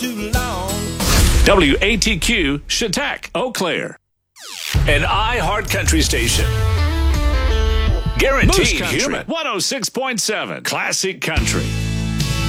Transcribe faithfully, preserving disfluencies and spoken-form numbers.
too long. W A T Q, Chautauqua, Eau Claire. An iHeart Country station. Guaranteed human. one oh six point seven, Classic Country.